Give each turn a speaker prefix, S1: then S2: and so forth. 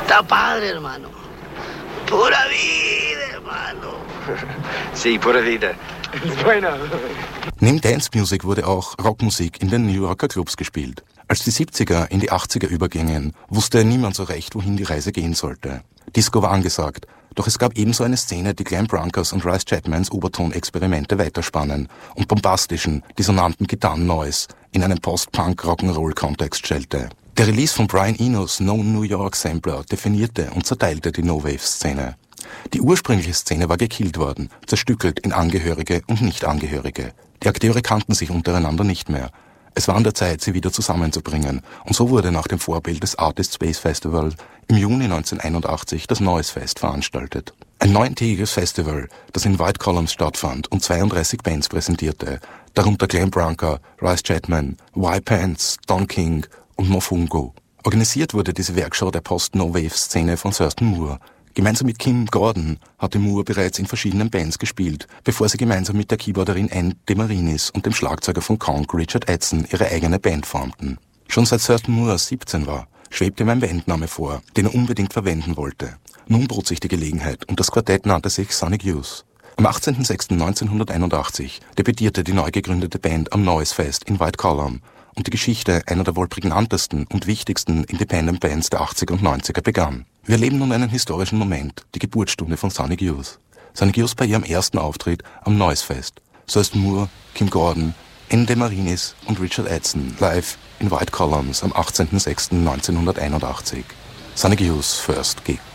S1: Está padre, hermano. Pura vida, hermano.
S2: Sí, pura vida. Bueno.
S3: Neben Dance Music wurde auch Rockmusik in den New Yorker Clubs gespielt. Als die 70er in die 80er übergingen, wusste niemand so recht, wohin die Reise gehen sollte. Disco war angesagt, doch es gab ebenso eine Szene, die Glenn Brancas und Rice Chapmans Obertonexperimente weiterspannen und bombastischen, dissonanten Gitarren-Noise in einen Post-Punk-Rock'n'Roll-Kontext stellte. Der Release von Brian Enos No New York Sampler definierte und zerteilte die No-Wave-Szene. Die ursprüngliche Szene war gekillt worden, zerstückelt in Angehörige und Nicht-Angehörige. Die Akteure kannten sich untereinander nicht mehr. Es war an der Zeit, sie wieder zusammenzubringen, und so wurde nach dem Vorbild des Artist Space Festival im Juni 1981 das Noise Fest veranstaltet. Ein 9-tägiges Festival, das in White Columns stattfand und 32 Bands präsentierte, darunter Glenn Branca, Rice Chapman, Y-Pants, Don King und Mofungo. Organisiert wurde diese Werkshow der Post-No-Wave-Szene von Thurston Moore. Gemeinsam mit Kim Gordon hatte Moore bereits in verschiedenen Bands gespielt, bevor sie gemeinsam mit der Keyboarderin Ann DeMarinis und dem Schlagzeuger von Konk Richard Edson ihre eigene Band formten. Schon seit Thurston Moore 17 war, schwebte ihm ein Bandname vor, den er unbedingt verwenden wollte. Nun bot sich die Gelegenheit und das Quartett nannte sich Sonic Youth. Am 18.06.1981 debütierte die neu gegründete Band am Noise Fest in White Column und die Geschichte einer der wohl prägnantesten und wichtigsten Independent Bands der 80er und 90er begann. Wir erleben nun einen historischen Moment, die Geburtsstunde von Sonic Youth. Sonic Youth bei ihrem ersten Auftritt am Noise Fest. Thurston Moore, Kim Gordon, Ann DeMarinis und Richard Edson live in White Columns am 18.06.1981. Sonic Youth First Gig.